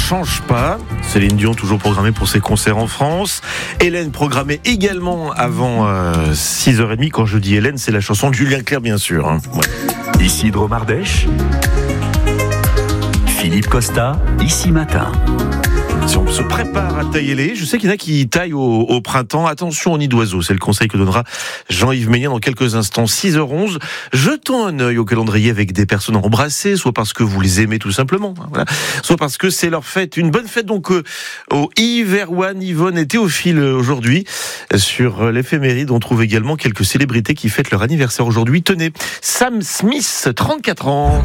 change pas. Céline Dion toujours programmée pour ses concerts en France. Hélène programmée également avant 6h30. Quand je dis Hélène, c'est la chanson de Julien Clerc, bien sûr. Ouais. Isidro Mardèche, Philippe Costa, ici matin. Si on se prépare à tailler les, je sais qu'il y en a qui taillent au printemps. Attention au nid d'oiseau, c'est le conseil que donnera Jean-Yves Meillat dans quelques instants. 6h11, jetons un œil au calendrier avec des personnes embrassées, soit parce que vous les aimez tout simplement, voilà, soit parce que c'est leur fête. Une bonne fête donc aux Yves, Erwan, Yvonne et Théophile aujourd'hui. Sur l'éphéméride, on trouve également quelques célébrités qui fêtent leur anniversaire aujourd'hui. Tenez, Sam Smith, 34 ans.